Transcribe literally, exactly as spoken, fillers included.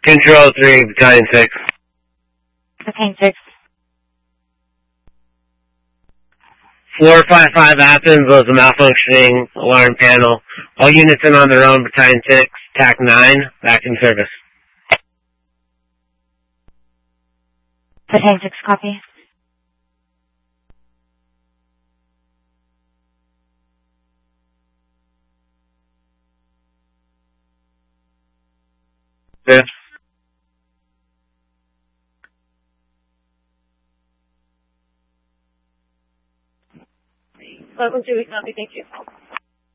Control three, Battalion six. Battalion six. four five five Athens was a malfunctioning alarm panel. All units in on their own, Battalion six, T A C nine, back in service. Battalion six, copy. Fifth. Welcome to Week Copy, thank you.